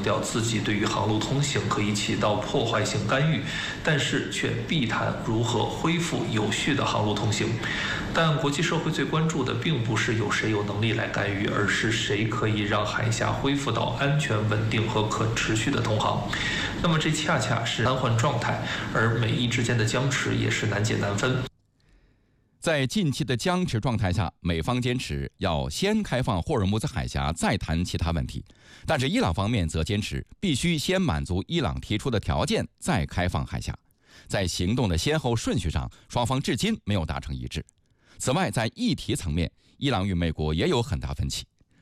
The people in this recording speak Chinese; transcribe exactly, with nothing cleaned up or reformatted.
调自己对于航路通行可以起到破坏性干预，但是却避谈如何恢复有序的航路通行。但国际社会最关注的并不是有谁有能力来干预，而是谁可以让海峡恢复到安全、稳定和可持续的通航。那么这恰恰是瘫痪状态，而美意之间的僵持也是难解难分。 在近期的僵持状态下，美方坚持要先开放霍尔木兹海峡，再谈其他问题；但是伊朗方面则坚持必须先满足伊朗提出的条件，再开放海峡。在行动的先后顺序上，双方至今没有达成一致。此外，在议题层面，伊朗与美国也有很大分歧。